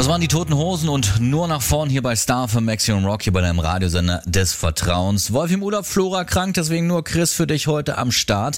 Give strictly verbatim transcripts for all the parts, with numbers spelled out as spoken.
Das waren die Toten Hosen und nur nach vorn hier bei Star für Maximum Rock, hier bei deinem Radiosender des Vertrauens. Wolf im Urlaub, Flora krank, deswegen nur Chris für dich heute am Start.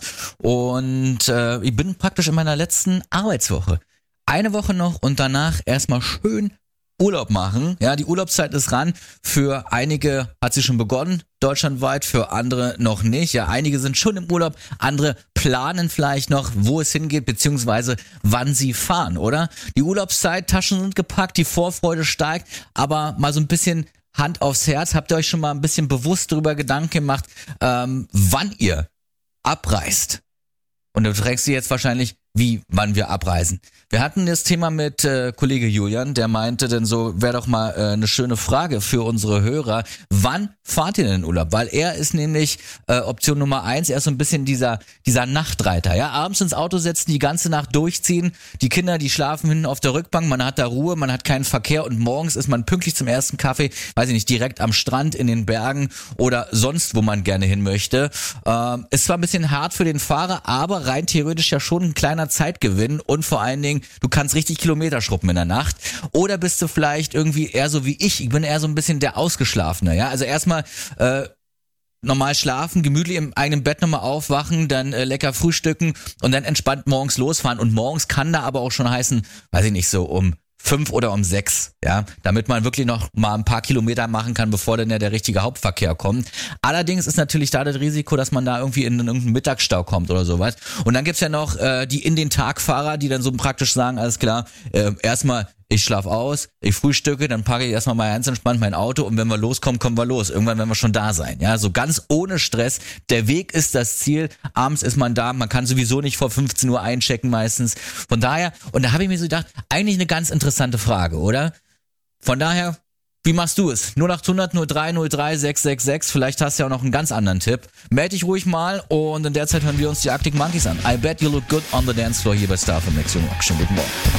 Und äh, ich bin praktisch in meiner letzten Arbeitswoche. Eine Woche noch und danach erstmal schön Urlaub machen. Ja, die Urlaubszeit ist ran. Für einige hat sie schon begonnen, deutschlandweit, für andere noch nicht. Ja, einige sind schon im Urlaub, andere planen vielleicht noch, wo es hingeht, beziehungsweise wann sie fahren, oder? Die Urlaubszeit, Taschen sind gepackt, die Vorfreude steigt, aber mal so ein bisschen Hand aufs Herz. Habt ihr euch schon mal ein bisschen bewusst darüber Gedanken gemacht, ähm, wann ihr abreist? Und du fragst dich jetzt wahrscheinlich, wie, wann wir abreisen. Wir hatten das Thema mit äh, Kollege Julian, der meinte denn so, wäre doch mal äh, eine schöne Frage für unsere Hörer. Wann fahrt ihr denn in den Urlaub? Weil er ist nämlich äh, Option Nummer eins, er ist so ein bisschen dieser dieser Nachtreiter. Ja, abends ins Auto setzen, die ganze Nacht durchziehen. Die Kinder, die schlafen hinten auf der Rückbank, man hat da Ruhe, man hat keinen Verkehr und morgens ist man pünktlich zum ersten Kaffee, weiß ich nicht, direkt am Strand, in den Bergen oder sonst, wo man gerne hin möchte. Ähm, ist zwar ein bisschen hart für den Fahrer, aber rein theoretisch ja schon ein kleiner Zeitgewinn und vor allen Dingen, du kannst richtig Kilometer schruppen in der Nacht. Oder bist du vielleicht irgendwie eher so wie ich, ich bin eher so ein bisschen der Ausgeschlafene, ja, also erstmal äh, normal schlafen, gemütlich im eigenen Bett nochmal aufwachen, dann äh, lecker frühstücken und dann entspannt morgens losfahren und morgens kann da aber auch schon heißen, weiß ich nicht, so um fünf oder um sechs, ja, damit man wirklich noch mal ein paar Kilometer machen kann, bevor dann ja der richtige Hauptverkehr kommt. Allerdings ist natürlich da das Risiko, dass man da irgendwie in irgendeinen Mittagsstau kommt oder sowas. Und dann gibt's ja noch äh, die in den Tag-Fahrer, die dann so praktisch sagen, alles klar, äh, erstmal ich schlaf aus, ich frühstücke, dann packe ich erstmal mal ganz entspannt mein Auto und wenn wir loskommen, kommen wir los. Irgendwann werden wir schon da sein. Ja, so ganz ohne Stress. Der Weg ist das Ziel. Abends ist man da. Man kann sowieso nicht vor fünfzehn Uhr einchecken meistens. Von daher, und da habe ich mir so gedacht, eigentlich eine ganz interessante Frage, oder? Von daher, wie machst du es? null acht hundert null drei null drei sechs sechs sechs. Vielleicht hast du ja auch noch einen ganz anderen Tipp. Meld dich ruhig mal und in der Zeit hören wir uns die Arctic Monkeys an. I bet you look good on the dance floor hier bei Star für Maximum Rock. Schönen guten Morgen.